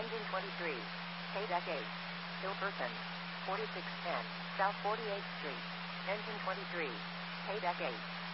Engine 23. Paydeck 8. Hilperton. 4610. South 48th Street. Engine 23. Paydeck 8.